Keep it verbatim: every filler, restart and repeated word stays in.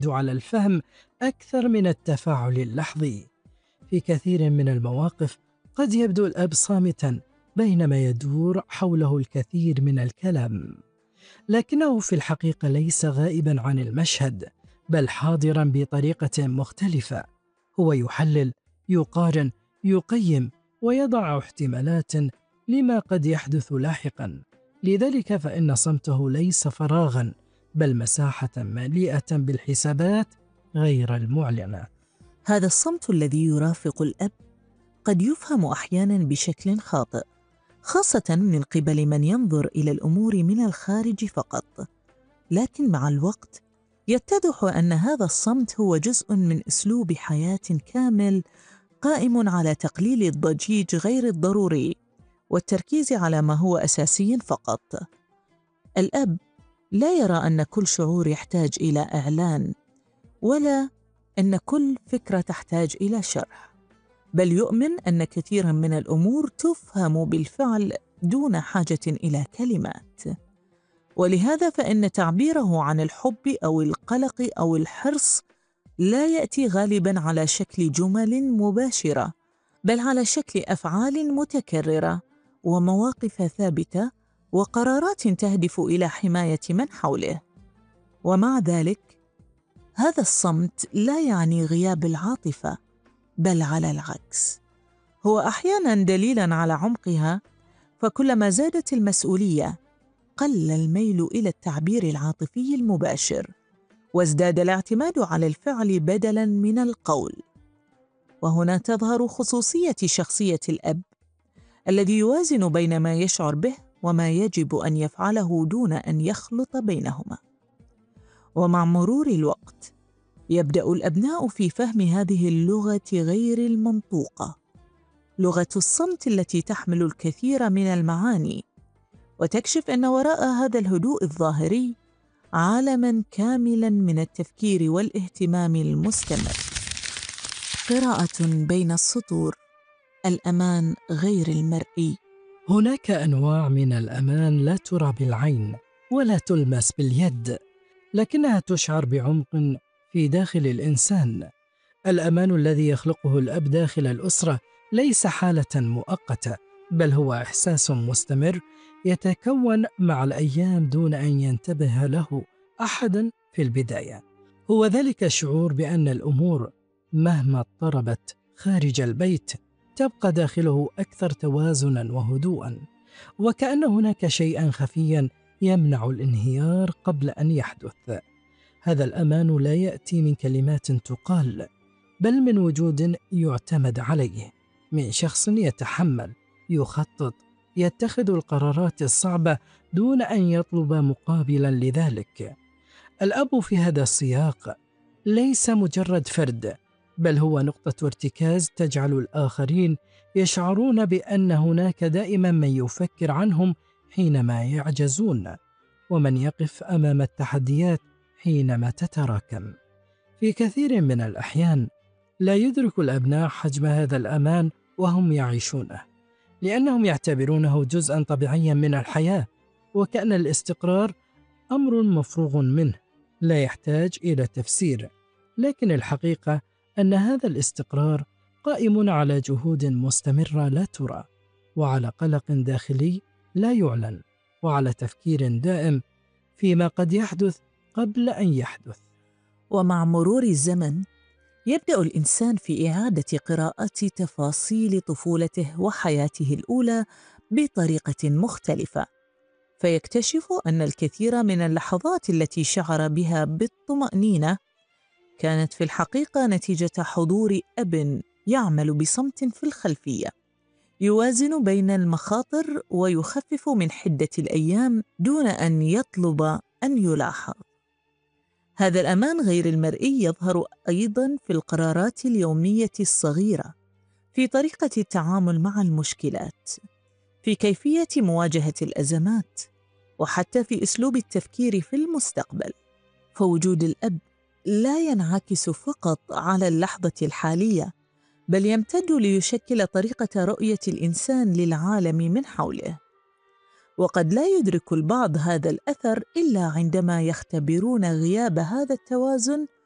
على الفهم أكثر من التفاعل اللحظي. في كثير من المواقف قد يبدو الأب صامتا بينما يدور حوله الكثير من الكلام، لكنه في الحقيقة ليس غائبا عن المشهد، بل حاضرا بطريقة مختلفة. هو يحلل، يقارن، يقيم، ويضع احتمالات لما قد يحدث لاحقا. لذلك فإن صمته ليس فراغا، بل مساحة مليئة بالحسابات غير المعلنة. هذا الصمت الذي يرافق الأب قد يفهم أحياناً بشكل خاطئ، خاصة من قبل من ينظر إلى الأمور من الخارج فقط. لكن مع الوقت يتضح أن هذا الصمت هو جزء من أسلوب حياة كامل قائم على تقليل الضجيج غير الضروري والتركيز على ما هو أساسي فقط. الأب لا يرى أن كل شعور يحتاج إلى إعلان، ولا أن كل فكرة تحتاج إلى شرح، بل يؤمن أن كثيراً من الأمور تفهم بالفعل دون حاجة إلى كلمات. ولهذا فإن تعبيره عن الحب أو القلق أو الحرص لا يأتي غالباً على شكل جمل مباشرة، بل على شكل أفعال متكررة ومواقف ثابتة وقرارات تهدف إلى حماية من حوله. ومع ذلك هذا الصمت لا يعني غياب العاطفة، بل على العكس هو أحياناً دليلاً على عمقها. فكلما زادت المسؤولية قل الميل إلى التعبير العاطفي المباشر، وازداد الاعتماد على الفعل بدلاً من القول. وهنا تظهر خصوصية شخصية الأب الذي يوازن بين ما يشعر به وما يجب أن يفعله دون أن يخلط بينهما. ومع مرور الوقت يبدأ الأبناء في فهم هذه اللغة غير المنطوقة، لغة الصمت التي تحمل الكثير من المعاني، وتكشف أن وراء هذا الهدوء الظاهري عالماً كاملاً من التفكير والاهتمام المستمر. قراءة بين السطور: الأمان غير المرئي. هناك أنواع من الأمان لا ترى بالعين ولا تلمس باليد، لكنها تشعر بعمق في داخل الإنسان. الأمان الذي يخلقه الأب داخل الأسرة ليس حالة مؤقتة، بل هو إحساس مستمر يتكون مع الأيام دون أن ينتبه له أحد في البداية. هو ذلك الشعور بأن الأمور مهما اضطربت خارج البيت تبقى داخله أكثر توازناً وهدوءاً، وكأن هناك شيئاً خفياً يمنع الانهيار قبل أن يحدث. هذا الأمان لا يأتي من كلمات تقال، بل من وجود يعتمد عليه، من شخص يتحمل، يخطط، يتخذ القرارات الصعبة دون أن يطلب مقابلاً لذلك. الأب في هذا السياق ليس مجرد فرد، بل هو نقطة ارتكاز تجعل الآخرين يشعرون بأن هناك دائما من يفكر عنهم حينما يعجزون، ومن يقف أمام التحديات حينما تتراكم. في كثير من الأحيان لا يدرك الأبناء حجم هذا الأمان وهم يعيشونه، لأنهم يعتبرونه جزءا طبيعيا من الحياة، وكأن الاستقرار أمر مفروغ منه لا يحتاج إلى تفسير. لكن الحقيقة أن هذا الاستقرار قائم على جهود مستمرة لا ترى، وعلى قلق داخلي لا يعلن، وعلى تفكير دائم فيما قد يحدث قبل أن يحدث. ومع مرور الزمن يبدأ الإنسان في إعادة قراءة تفاصيل طفولته وحياته الأولى بطريقة مختلفة، فيكتشف أن الكثير من اللحظات التي شعر بها بالطمأنينة كانت في الحقيقة نتيجة حضور أب يعمل بصمت في الخلفية، يوازن بين المخاطر ويخفف من حدة الأيام دون أن يطلب أن يلاحظ. هذا الأمان غير المرئي يظهر أيضاً في القرارات اليومية الصغيرة، في طريقة التعامل مع المشكلات، في كيفية مواجهة الأزمات، وحتى في أسلوب التفكير في المستقبل. فوجود الأب لا ينعكس فقط على اللحظة الحالية، بل يمتد ليشكل طريقة رؤية الإنسان للعالم من حوله. وقد لا يدرك البعض هذا الأثر إلا عندما يختبرون غياب هذا التوازن